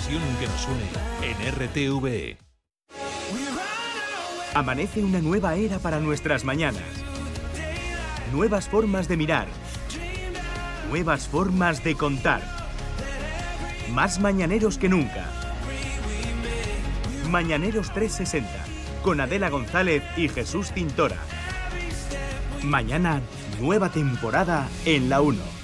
pasión que nos une en RTVE. Amanece una nueva era para nuestras mañanas. Nuevas formas de mirar. Nuevas formas de contar. Más mañaneros que nunca. Mañaneros 360, con Adela González y Jesús Cintora. Mañana, nueva temporada en La 1.